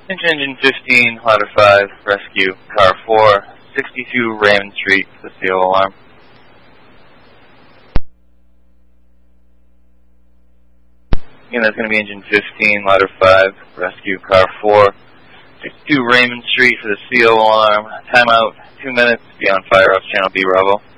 Engine 15, ladder 5, rescue, car 4, 62 Raymond Street, the CO alarm. Again, that's going to be engine 15, ladder 5, rescue, car 4, 62 Raymond Street for the CO alarm. Timeout, 2 minutes, be on fire off channel B Bravo.